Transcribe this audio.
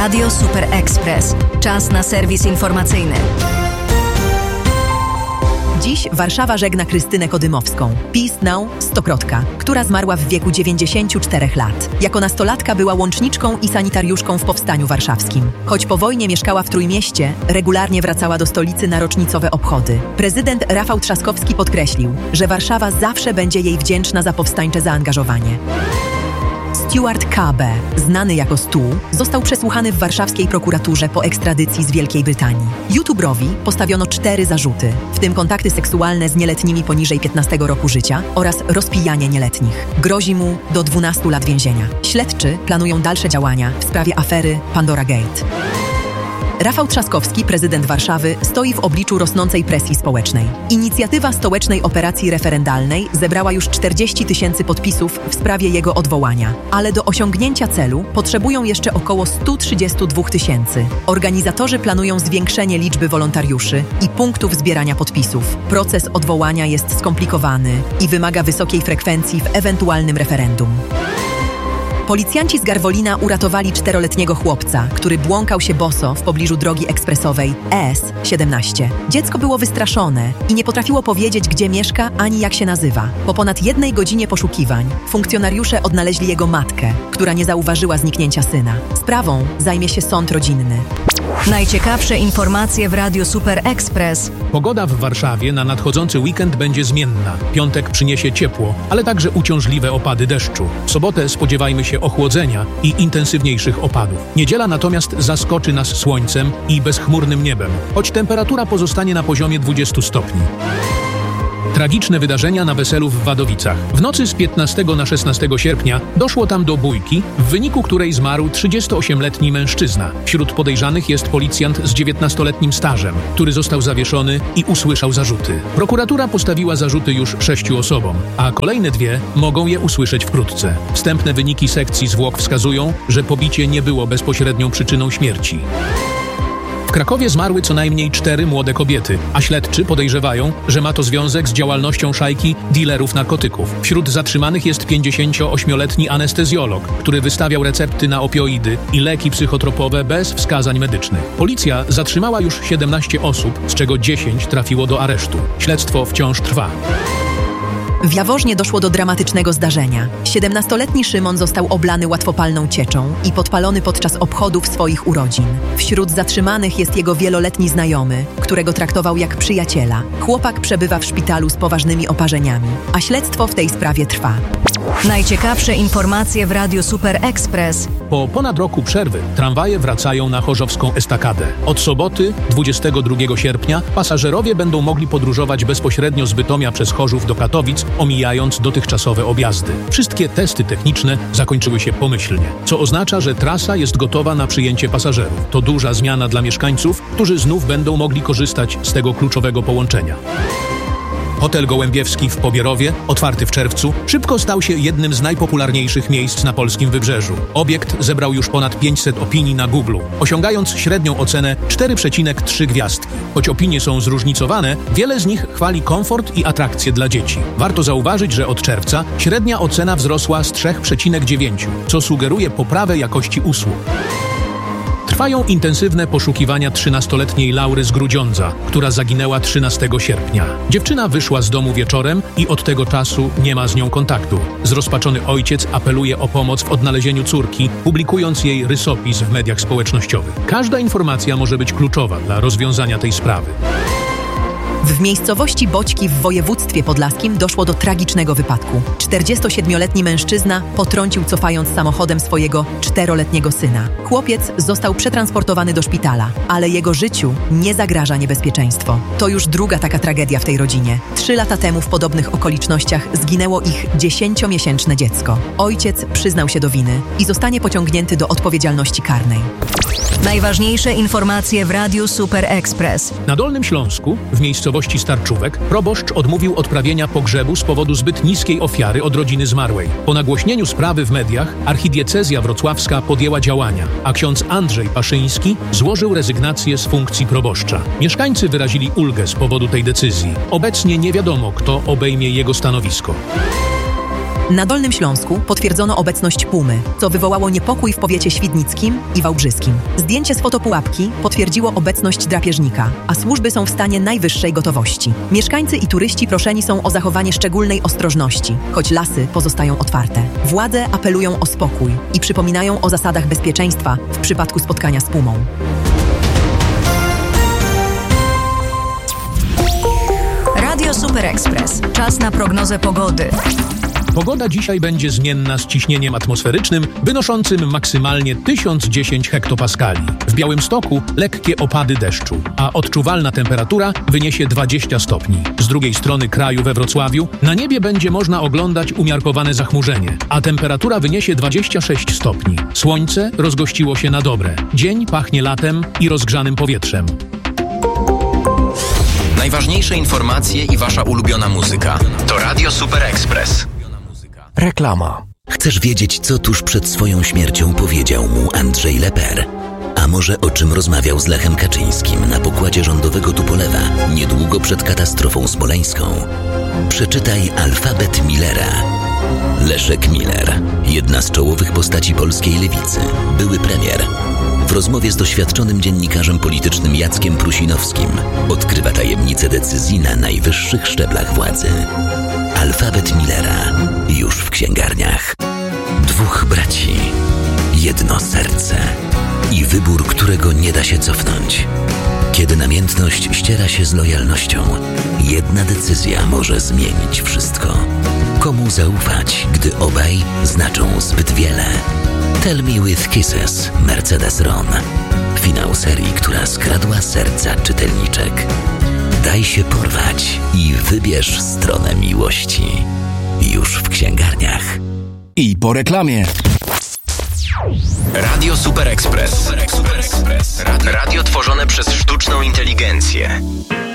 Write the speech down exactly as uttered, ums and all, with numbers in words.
Radio Super Express. Czas na serwis informacyjny. Dziś Warszawa żegna Krystynę Kodymowską, Peace Now Stokrotka, która zmarła w wieku dziewięćdziesięciu czterech lat. Jako nastolatka była łączniczką i sanitariuszką w Powstaniu Warszawskim. Choć po wojnie mieszkała w Trójmieście, regularnie wracała do stolicy na rocznicowe obchody. Prezydent Rafał Trzaskowski podkreślił, że Warszawa zawsze będzie jej wdzięczna za powstańcze zaangażowanie. Stuart K B, znany jako Stu, został przesłuchany w warszawskiej prokuraturze po ekstradycji z Wielkiej Brytanii. YouTuberowi postawiono cztery zarzuty, w tym kontakty seksualne z nieletnimi poniżej piętnastego roku życia oraz rozpijanie nieletnich. Grozi mu do dwunastu lat więzienia. Śledczy planują dalsze działania w sprawie afery Pandora Gate. Rafał Trzaskowski, prezydent Warszawy, stoi w obliczu rosnącej presji społecznej. Inicjatywa stołecznej operacji referendalnej zebrała już czterdzieści tysięcy podpisów w sprawie jego odwołania, ale do osiągnięcia celu potrzebują jeszcze około sto trzydzieści dwa tysięcy. Organizatorzy planują zwiększenie liczby wolontariuszy i punktów zbierania podpisów. Proces odwołania jest skomplikowany i wymaga wysokiej frekwencji w ewentualnym referendum. Policjanci z Garwolina uratowali czteroletniego chłopca, który błąkał się boso w pobliżu drogi ekspresowej E S siedemnaście. Dziecko było wystraszone i nie potrafiło powiedzieć, gdzie mieszka ani jak się nazywa. Po ponad jednej godzinie poszukiwań funkcjonariusze odnaleźli jego matkę, która nie zauważyła zniknięcia syna. Sprawą zajmie się sąd rodzinny. Najciekawsze informacje w Radiu Super Express. Pogoda w Warszawie na nadchodzący weekend będzie zmienna. Piątek przyniesie ciepło, ale także uciążliwe opady deszczu. W sobotę spodziewajmy się ochłodzenia i intensywniejszych opadów. Niedziela natomiast zaskoczy nas słońcem i bezchmurnym niebem, choć temperatura pozostanie na poziomie dwudziestu stopni. Tragiczne wydarzenia na weselu w Wadowicach. W nocy z piętnastego na szesnastego sierpnia doszło tam do bójki, w wyniku której zmarł trzydziestoośmioletni mężczyzna. Wśród podejrzanych jest policjant z dziewiętnastoletnim stażem, który został zawieszony i usłyszał zarzuty. Prokuratura postawiła zarzuty już sześciu osobom, a kolejne dwie mogą je usłyszeć wkrótce. Wstępne wyniki sekcji zwłok wskazują, że pobicie nie było bezpośrednią przyczyną śmierci. W Krakowie zmarły co najmniej cztery młode kobiety, a śledczy podejrzewają, że ma to związek z działalnością szajki dealerów narkotyków. Wśród zatrzymanych jest pięćdziesięcioośmioletni anestezjolog, który wystawiał recepty na opioidy i leki psychotropowe bez wskazań medycznych. Policja zatrzymała już siedemnaście osób, z czego dziesięć trafiło do aresztu. Śledztwo wciąż trwa. W Jaworznie doszło do dramatycznego zdarzenia. siedemnastoletni Szymon został oblany łatwopalną cieczą i podpalony podczas obchodów swoich urodzin. Wśród zatrzymanych jest jego wieloletni znajomy, którego traktował jak przyjaciela. Chłopak przebywa w szpitalu z poważnymi oparzeniami, a śledztwo w tej sprawie trwa. Najciekawsze informacje w Radiu Super Express. Po ponad roku przerwy tramwaje wracają na chorzowską estakadę. Od soboty, dwudziestego drugiego sierpnia, pasażerowie będą mogli podróżować bezpośrednio z Bytomia przez Chorzów do Katowic, omijając dotychczasowe objazdy. Wszystkie testy techniczne zakończyły się pomyślnie, co oznacza, że trasa jest gotowa na przyjęcie pasażerów. To duża zmiana dla mieszkańców, którzy znów będą mogli korzystać z tego kluczowego połączenia. Hotel Gołębiewski w Pobierowie, otwarty w czerwcu, szybko stał się jednym z najpopularniejszych miejsc na polskim wybrzeżu. Obiekt zebrał już ponad pięćset opinii na Google, osiągając średnią ocenę cztery przecinek trzy gwiazdki. Choć opinie są zróżnicowane, wiele z nich chwali komfort i atrakcje dla dzieci. Warto zauważyć, że od czerwca średnia ocena wzrosła z trzy przecinek dziewięć, co sugeruje poprawę jakości usług. Trwają intensywne poszukiwania trzynastoletniej Laury z Grudziądza, która zaginęła trzynastego sierpnia. Dziewczyna wyszła z domu wieczorem i od tego czasu nie ma z nią kontaktu. Zrozpaczony ojciec apeluje o pomoc w odnalezieniu córki, publikując jej rysopis w mediach społecznościowych. Każda informacja może być kluczowa dla rozwiązania tej sprawy. W miejscowości Boćki w województwie podlaskim doszło do tragicznego wypadku. czterdziestosiedmioletni mężczyzna potrącił cofając samochodem swojego czteroletniego syna. Chłopiec został przetransportowany do szpitala, ale jego życiu nie zagraża niebezpieczeństwo. To już druga taka tragedia w tej rodzinie. Trzy lata temu w podobnych okolicznościach zginęło ich dziesięciomiesięczne dziecko. Ojciec przyznał się do winy i zostanie pociągnięty do odpowiedzialności karnej. Najważniejsze informacje w Radiu Super Express. Na Dolnym Śląsku, w miejscowości Starczówek, proboszcz odmówił odprawienia pogrzebu z powodu zbyt niskiej ofiary od rodziny zmarłej. Po nagłośnieniu sprawy w mediach archidiecezja wrocławska podjęła działania, a ksiądz Andrzej Paszyński złożył rezygnację z funkcji proboszcza. Mieszkańcy wyrazili ulgę z powodu tej decyzji. Obecnie nie wiadomo, kto obejmie jego stanowisko. Na Dolnym Śląsku potwierdzono obecność pumy, co wywołało niepokój w powiecie świdnickim i wałbrzyskim. Zdjęcie z fotopułapki potwierdziło obecność drapieżnika, a służby są w stanie najwyższej gotowości. Mieszkańcy i turyści proszeni są o zachowanie szczególnej ostrożności, choć lasy pozostają otwarte. Władze apelują o spokój i przypominają o zasadach bezpieczeństwa w przypadku spotkania z pumą. Radio Super Express. Czas na prognozę pogody. Pogoda dzisiaj będzie zmienna z ciśnieniem atmosferycznym wynoszącym maksymalnie tysiąc dziesięć hektopaskali. W Białymstoku lekkie opady deszczu, a odczuwalna temperatura wyniesie dwadzieścia stopni. Z drugiej strony kraju we Wrocławiu na niebie będzie można oglądać umiarkowane zachmurzenie, a temperatura wyniesie dwadzieścia sześć stopni. Słońce rozgościło się na dobre. Dzień pachnie latem i rozgrzanym powietrzem. Najważniejsze informacje i wasza ulubiona muzyka to Radio Super Express. Reklama. Chcesz wiedzieć, co tuż przed swoją śmiercią powiedział mu Andrzej Leper? A może o czym rozmawiał z Lechem Kaczyńskim na pokładzie rządowego Tupolewa niedługo przed katastrofą smoleńską? Przeczytaj Alfabet Millera. Leszek Miller, jedna z czołowych postaci polskiej lewicy, były premier. W rozmowie z doświadczonym dziennikarzem politycznym Jackiem Prusinowskim odkrywa tajemnice decyzji na najwyższych szczeblach władzy. Alfabet Millera już w księgarniach. Dwóch braci, jedno serce i wybór, którego nie da się cofnąć. Kiedy namiętność ściera się z lojalnością, jedna decyzja może zmienić wszystko. Komu zaufać, gdy obaj znaczą zbyt wiele? Tell Me With Kisses, Mercedes Ron. Finał serii, która skradła serca czytelniczek. Daj się porwać i wybierz stronę miłości. Już w księgarniach. I po reklamie. Radio Super Express. Radio tworzone przez sztuczną inteligencję.